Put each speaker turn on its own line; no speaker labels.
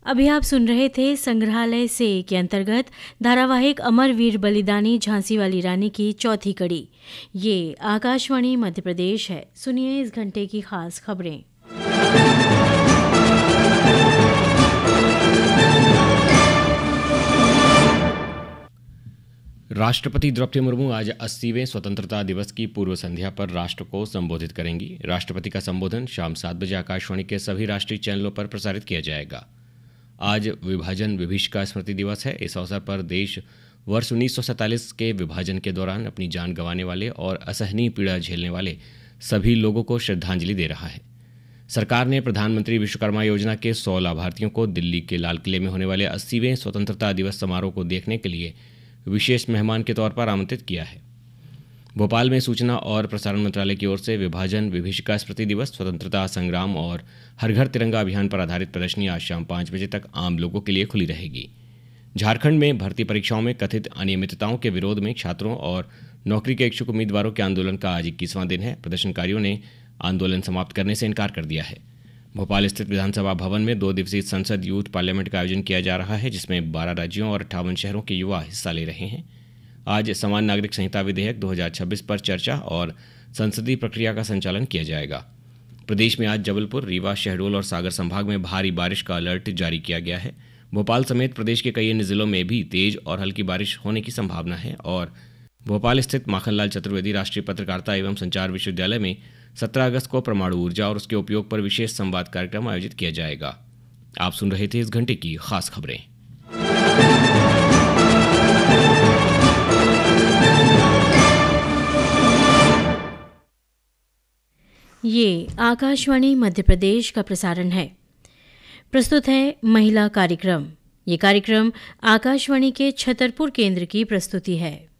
अभी आप सुन रहे थे संग्रहालय से के अंतर्गत धारावाहिक अमरवीर बलिदानी झांसी वाली रानी की चौथी कड़ी। ये आकाशवाणी मध्य प्रदेश है। सुनिए इस घंटे की खास खबरें।
राष्ट्रपति द्रौपदी मुर्मू आज 80वें स्वतंत्रता दिवस की पूर्व संध्या पर राष्ट्र को संबोधित करेंगी। राष्ट्रपति का संबोधन शाम 7 बजे आकाशवाणी के सभी राष्ट्रीय चैनलों पर प्रसारित किया जाएगा। आज विभाजन विभीषिका स्मृति दिवस है। इस अवसर पर देश वर्ष 1947 के विभाजन के दौरान अपनी जान गंवाने वाले और असहनीय पीड़ा झेलने वाले सभी लोगों को श्रद्धांजलि दे रहा है। सरकार ने प्रधानमंत्री विश्वकर्मा योजना के 100 लाभार्थियों को दिल्ली के लाल किले में होने वाले 80वें स्वतंत्रता दिवस समारोह को देखने के लिए विशेष मेहमान के तौर पर आमंत्रित किया है। भोपाल में सूचना और प्रसारण मंत्रालय की ओर से विभाजन विभीषिका स्मृति दिवस, स्वतंत्रता संग्राम और हर घर तिरंगा अभियान पर आधारित प्रदर्शनी आज शाम 5 बजे तक आम लोगों के लिए खुली रहेगी। झारखंड में भर्ती परीक्षाओं में कथित अनियमितताओं के विरोध में छात्रों और नौकरी के इच्छुक उम्मीदवारों के आंदोलन का आज 21वां दिन है। प्रदर्शनकारियों ने आंदोलन समाप्त करने से इनकार कर दिया है। भोपाल स्थित विधानसभा भवन में 2 दिवसीय संसद यूथ पार्लियामेंट का आयोजन किया जा रहा है, जिसमें 12 राज्यों और 58 शहरों के युवा हिस्सा ले रहे हैं। आज समान नागरिक संहिता विधेयक 2026 पर चर्चा और संसदीय प्रक्रिया का संचालन किया जाएगा। प्रदेश में आज जबलपुर, रीवा, शहडोल और सागर संभाग में भारी बारिश का अलर्ट जारी किया गया है। भोपाल समेत प्रदेश के कई अन्य जिलों में भी तेज और हल्की बारिश होने की संभावना है। और भोपाल स्थित माखनलाल चतुर्वेदी राष्ट्रीय पत्रकारिता एवं संचार विश्वविद्यालय में 17 अगस्त को परमाणु ऊर्जा और उसके उपयोग पर विशेष संवाद कार्यक्रम आयोजित किया जाएगा। आप सुन रहे थे इस घंटे की खास खबरें।
ये आकाशवाणी मध्य प्रदेश का प्रसारण है। प्रस्तुत है महिला कार्यक्रम। ये कार्यक्रम आकाशवाणी के छतरपुर केंद्र की प्रस्तुति है।